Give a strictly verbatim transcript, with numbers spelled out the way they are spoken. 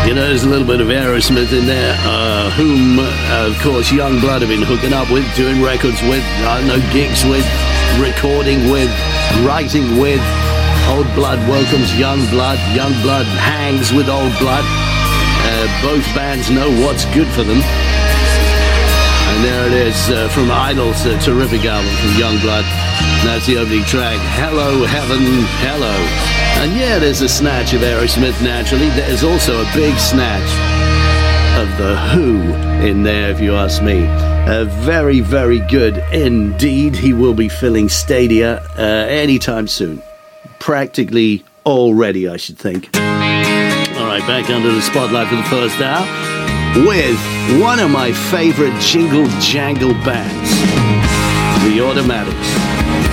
You know, there's a little bit of Aerosmith in there, uh, whom, uh, of course, Youngblood have been hooking up with, doing records with, I don't know, gigs with, recording with, writing with. Old Blood welcomes Young Blood. Young Blood hangs with Old Blood. Uh, both bands know what's good for them. And there it is, uh, from Idles, a terrific album from Youngblood. That's the opening track, Hello Heaven, Hello. And yeah, there's a snatch of Aerosmith, naturally. There's also a big snatch of The Who in there, if you ask me. Uh, very, very good indeed. He will be filling stadia uh, anytime soon. Practically already, I should think. All right, back under the spotlight for the first hour with one of my favorite jingle jangle bands, The Automatics.